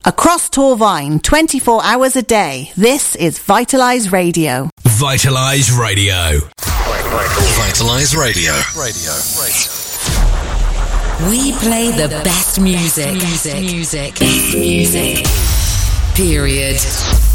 Across Torvine, 24 hours a day, this is Vitalise Radio. Vitalise Radio. Vitalise Radio. We play the best music. Period.